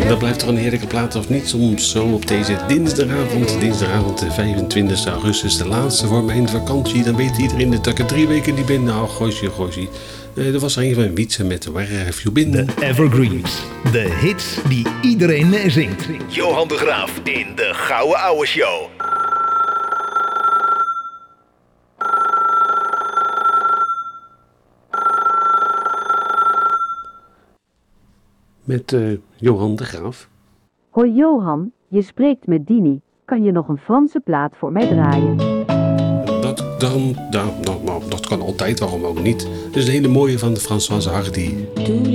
Dat blijft toch een heerlijke plaat of niet? Soms zo op deze dinsdagavond de 25 augustus, de laatste voor mijn vakantie. Dan weet iedereen dat ik er 3 weken niet ben. Nou, gosje. Er was er een van Wietse met Where Have You Been? De Evergreens. De hits die iedereen meezingt. Johan de Graaf in de Gouden Ouwe Show. Met Johan de Graaf. Hoi Johan, je spreekt met Dini. Kan je nog een Franse plaat voor mij draaien? Dat kan altijd, waarom ook niet. Dus een hele mooie van de Françoise Hardy.